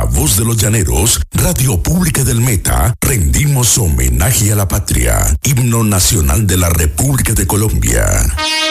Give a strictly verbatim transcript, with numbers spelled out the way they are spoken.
voz de los llaneros, Radio Pública del Meta, rendimos homenaje a la patria, himno nacional de la República de Colombia.